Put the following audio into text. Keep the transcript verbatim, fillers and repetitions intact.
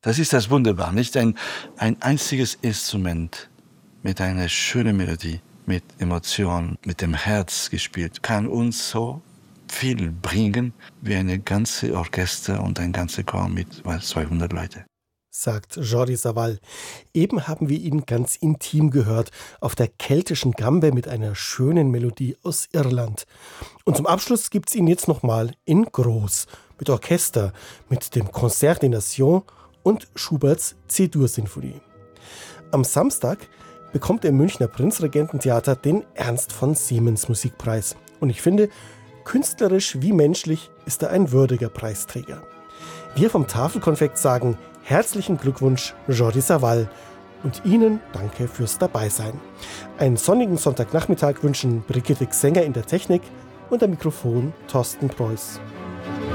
Das ist das Wunderbar, nicht ein, ein einziges Instrument mit einer schönen Melodie, mit Emotion, mit dem Herz gespielt, kann uns so viel bringen wie eine ganze Orchester und ein ganzer Chor mit zweihundert Leuten. Sagt Jordi Savall. Eben haben wir ihn ganz intim gehört, auf der keltischen Gambe mit einer schönen Melodie aus Irland. Und zum Abschluss gibt's ihn jetzt nochmal in groß, mit Orchester, mit dem Concert des Nations und Schuberts C-Dur-Sinfonie. Am Samstag bekommt der Münchner Prinzregententheater den Ernst von Siemens Musikpreis. Und ich finde, künstlerisch wie menschlich ist er ein würdiger Preisträger. Wir vom Tafelkonfekt sagen herzlichen Glückwunsch, Jordi Savall. Und Ihnen danke fürs Dabeisein. Einen sonnigen Sonntagnachmittag wünschen Brigitte Xenger in der Technik und am Mikrofon Thorsten Preuß.